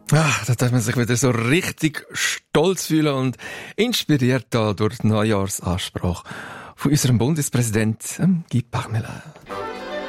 Da darf man sich wieder so richtig stolz fühlen und inspiriert da durch die Neujahrsansprache von unserem Bundespräsidenten Guy Parmelin.